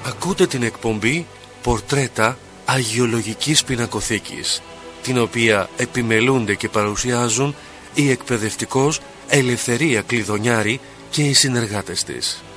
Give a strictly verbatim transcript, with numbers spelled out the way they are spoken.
Ακούτε την εκπομπή Πορτρέτα Αγιολογικής Πινακοθήκης, την οποία επιμελούνται και παρουσιάζουν η εκπαιδευτικός Ελευθερία Κλειδονιάρη και οι συνεργάτες της.